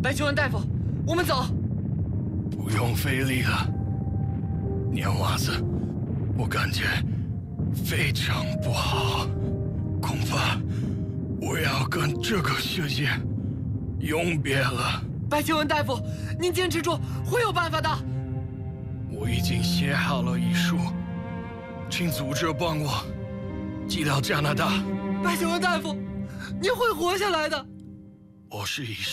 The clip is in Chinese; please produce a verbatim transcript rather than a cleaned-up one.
白求恩大夫，我们走。 不用费力了，年娃子，我感觉非常不好，恐怕我要跟这个世界永别了。 白求恩大夫，您坚持住，会有办法的。 我已经写好了遗书，请组织帮我寄到加拿大。 白求恩大夫，您会活下来的。 我是医生。